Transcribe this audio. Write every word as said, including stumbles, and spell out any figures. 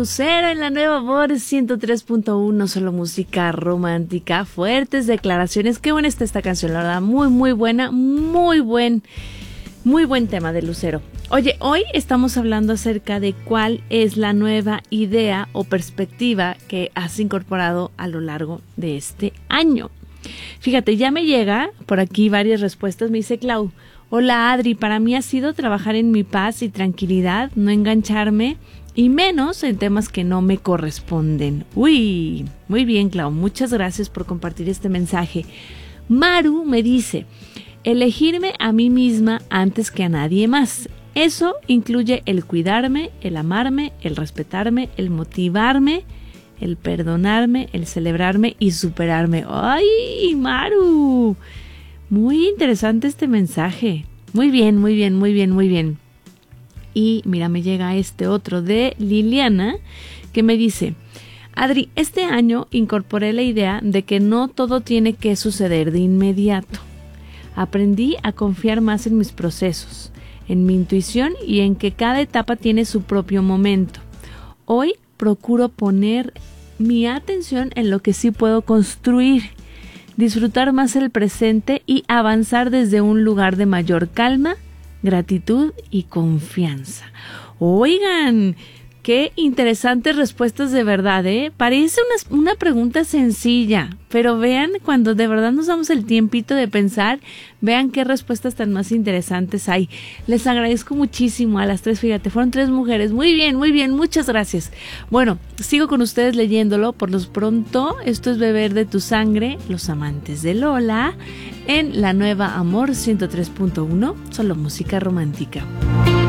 Lucero en la Nueva Amor ciento tres punto uno, solo música romántica, fuertes declaraciones. Qué buena está esta canción, la verdad, muy muy buena, muy buen, muy buen tema de Lucero. Oye, hoy estamos hablando acerca de cuál es la nueva idea o perspectiva que has incorporado a lo largo de este año. Fíjate, ya me llega por aquí varias respuestas. Me dice Clau: hola Adri, para mí ha sido trabajar en mi paz y tranquilidad, no engancharme y menos en temas que no me corresponden. Uy, muy bien Clau, muchas gracias por compartir este mensaje. Maru me dice: elegirme a mí misma antes que a nadie más. Eso incluye el cuidarme, el amarme, el respetarme, el motivarme, el perdonarme, el celebrarme y superarme. ¡Ay, Maru! Muy interesante este mensaje. Muy bien, muy bien, muy bien, muy bien. Y mira, me llega este otro de Liliana que me dice: Adri, este año incorporé la idea de que no todo tiene que suceder de inmediato. Aprendí a confiar más en mis procesos, en mi intuición y en que cada etapa tiene su propio momento. Hoy procuro poner mi atención en lo que sí puedo construir, disfrutar más el presente y avanzar desde un lugar de mayor calma, gratitud y confianza. Oigan, qué interesantes respuestas de verdad, ¿eh? Parece una, una pregunta sencilla, pero vean, cuando de verdad nos damos el tiempito de pensar, vean qué respuestas tan más interesantes hay. Les agradezco muchísimo a las tres, fíjate, fueron tres mujeres. Muy bien, muy bien, muchas gracias. Bueno, sigo con ustedes leyéndolo. Por lo pronto, esto es Beber de tu Sangre, Los Amantes de Lola, en la Nueva Amor ciento tres punto uno, solo música romántica.